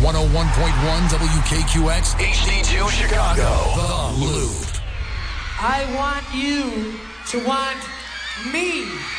101.1 WKQX HD2 Chicago. The Loop. I want you to want me.